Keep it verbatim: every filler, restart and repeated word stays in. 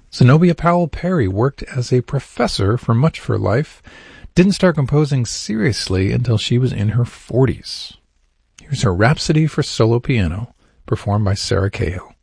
Zenobia Powell Perry worked as a professor for much of her life, didn't start composing seriously until she was in her forties. Here's her Rhapsody for solo piano, performed by Sarah Cahill.